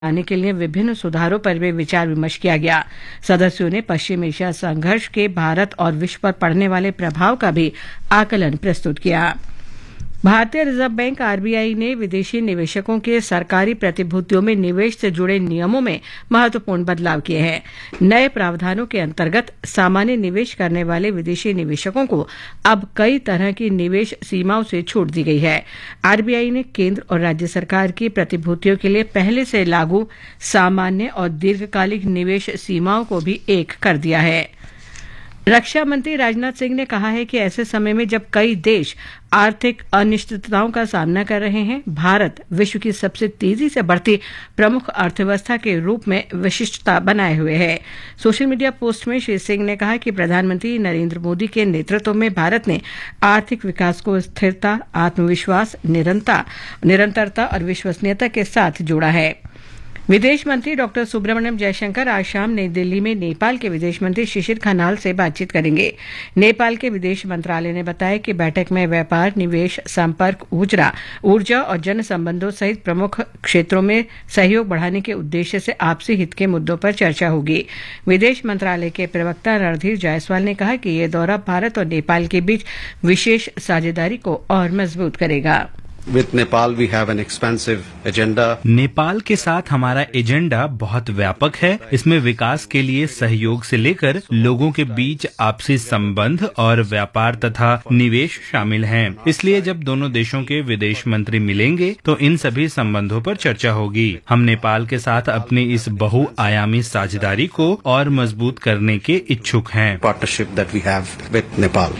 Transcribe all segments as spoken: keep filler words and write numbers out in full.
आने के लिए विभिन्न सुधारों पर भी विचार विमर्श किया गया। सदस्यों ने पश्चिम एशिया संघर्ष के भारत और विश्व पर पड़ने वाले प्रभाव का भी आकलन प्रस्तुत किया। भारतीय रिजर्व बैंक आरबीआई ने विदेशी निवेशकों के सरकारी प्रतिभूतियों में निवेश से जुड़े नियमों में महत्वपूर्ण बदलाव किए हैं। नए प्रावधानों के अंतर्गत सामान्य निवेश करने वाले विदेशी निवेशकों को अब कई तरह की निवेश सीमाओं से छूट दी गई है। आरबीआई ने केंद्र और राज्य सरकार की प्रतिभूतियों के लिए पहले से लागू सामान्य और दीर्घकालिक निवेश सीमाओं को भी एक कर दिया है। रक्षा मंत्री राजनाथ सिंह ने कहा है कि ऐसे समय में जब कई देश आर्थिक अनिश्चितताओं का सामना कर रहे हैं, भारत विश्व की सबसे तेजी से बढ़ती प्रमुख अर्थव्यवस्था के रूप में विशिष्टता बनाए हुए है। सोशल मीडिया पोस्ट में श्री सिंह ने कहा कि प्रधानमंत्री नरेंद्र मोदी के नेतृत्व में भारत ने आर्थिक विकास को स्थिरता, आत्मविश्वास, निरंतरता निरंतरता और विश्वसनीयता के साथ जोड़ा है। विदेश मंत्री डॉक्टर सुब्रमण्यम जयशंकर आज शाम नई दिल्ली में नेपाल के विदेश मंत्री शिशिर खनाल से बातचीत करेंगे। नेपाल के विदेश मंत्रालय ने बताया कि बैठक में व्यापार, निवेश, संपर्क, ऊर्जा ऊर्जा और जन संबंधों सहित प्रमुख क्षेत्रों में सहयोग बढ़ाने के उद्देश्य से आपसी हित के मुद्दों पर चर्चा होगी। विदेश मंत्रालय के प्रवक्ता रणधीर जायसवाल ने कहा कि यह दौरा भारत और नेपाल के बीच विशेष साझेदारी को और मजबूत करेगा। With Nepal we have an expansive agenda. Nepal के साथ हमारा एजेंडा बहुत व्यापक है। इसमें विकास के लिए सहयोग से लेकर लोगों के बीच आपसी संबंध और व्यापार तथा निवेश शामिल हैं। इसलिए जब दोनों देशों के विदेश मंत्री मिलेंगे तो इन सभी संबंधों पर चर्चा होगी। हम नेपाल के साथ अपनी इस बहुआयामी साझेदारी को और मजबूत करने के इच्छुक हैं। Partnership that we have with Nepal.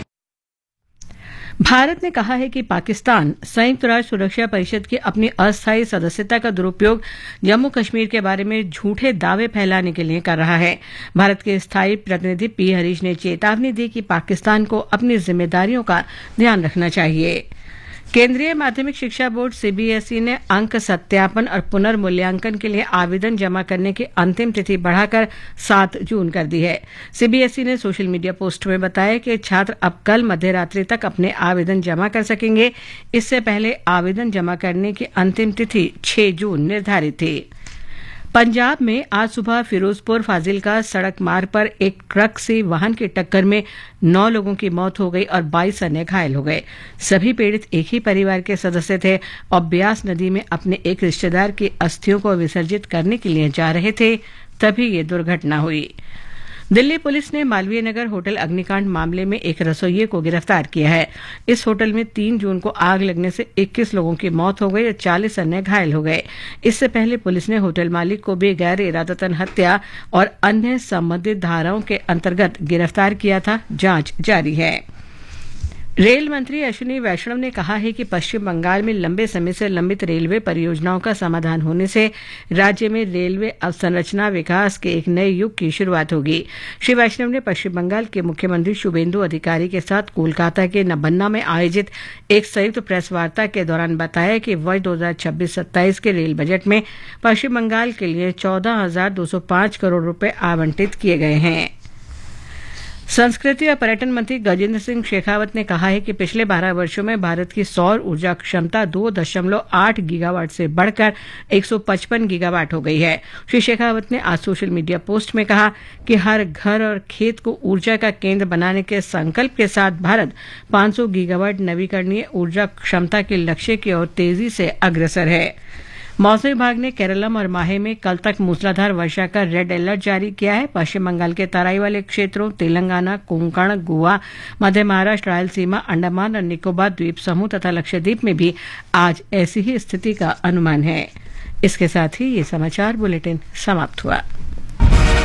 Bharat ने कहा है कि पाकिस्तान संयुक्त राष्ट्र सुरक्षा परिषद की अपनी अस्थायी सदस्यता का दुरुपयोग जम्मू कश्मीर के बारे में झूठे दावे फैलाने के लिए कर रहा है। भारत के स्थायी प्रतिनिधि पी हरीश ने चेतावनी दी कि पाकिस्तान को अपनी जिम्मेदारियों का ध्यान रखना चाहिए। केंद्रीय माध्यमिक शिक्षा बोर्ड सीबीएसई ने अंक सत्यापन और पुनर्मूल्यांकन के लिए आवेदन जमा करने की अंतिम तिथि बढ़ाकर सात जून कर दी है। सीबीएसई ने सोशल मीडिया पोस्ट में बताया कि छात्र अब कल मध्य रात्रि तक अपने आवेदन जमा कर सकेंगे। इससे पहले आवेदन जमा करने की अंतिम तिथि छह जून निर्धारित थी। पंजाब में आज सुबह फिरोजपुर फाजिलका सड़क मार्ग पर एक ट्रक से वाहन की टक्कर में नौ लोगों की मौत हो गई और बाईस अन्य घायल हो गए। सभी पीड़ित एक ही परिवार के सदस्य थे और ब्यास नदी में अपने एक रिश्तेदार की अस्थियों को विसर्जित करने के लिए जा रहे थे, तभी ये दुर्घटना हुई। दिल्ली पुलिस ने मालवीय नगर होटल अग्निकांड मामले में एक रसोइये को गिरफ्तार किया है। इस होटल में तीन जून को आग लगने से इक्कीस लोगों की मौत हो गई और चालीस अन्य घायल हो गए। इससे पहले पुलिस ने होटल मालिक को भी गैर इरादतन हत्या और अन्य संबंधित धाराओं के अंतर्गत गिरफ्तार किया था। जांच जारी है। रेल मंत्री अश्विनी वैष्णव ने कहा है कि पश्चिम बंगाल में लंबे समय से लंबित रेलवे परियोजनाओं का समाधान होने से राज्य में रेलवे अवसंरचना विकास के एक नए युग की शुरुआत होगी। श्री वैष्णव ने पश्चिम बंगाल के मुख्यमंत्री शुभेंदु अधिकारी के साथ कोलकाता के नबन्ना में आयोजित एक संयुक्त प्रेस वार्ता के दौरान बताया कि वर्ष दो हजार छब्बीस सत्ताईस के रेल बजट में पश्चिम बंगाल के लिए चौदह हजार दो सौ पांच करोड़ रुपए आवंटित किए गए हैं। संस्कृति और पर्यटन मंत्री गजेंद्र सिंह शेखावत ने कहा है कि पिछले बारह वर्षों में भारत की सौर ऊर्जा क्षमता दो दशमलव आठ गीगावाट से बढ़कर एक सौ पचपन गीगावाट हो गई है। श्री शेखावत ने आज सोशल मीडिया पोस्ट में कहा कि हर घर और खेत को ऊर्जा का केंद्र बनाने के संकल्प के साथ भारत पांच सौ गीगावाट नवीकरणीय ऊर्जा क्षमता के लक्ष्य की ओर तेजी से अग्रसर है। मौसम विभाग ने केरलम और माहे में कल तक मूसलाधार वर्षा का रेड अलर्ट जारी किया है। पश्चिम बंगाल के तराई वाले क्षेत्रों, तेलंगाना, कोंकण, गोवा, मध्य महाराष्ट्र, रायलसीमा, अंडमान और निकोबार द्वीप समूह तथा लक्षद्वीप में भी आज ऐसी ही स्थिति का अनुमान है। इसके साथ ही ये समाचार बुलेटिन समाप्त हुआ।